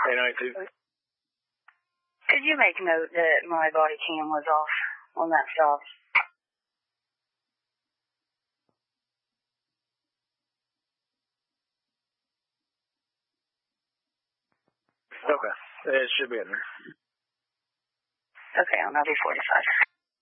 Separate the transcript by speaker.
Speaker 1: K92.
Speaker 2: Could you make note that my body cam was off on that stop?
Speaker 1: Okay. It should be in there.
Speaker 2: Okay, on 45.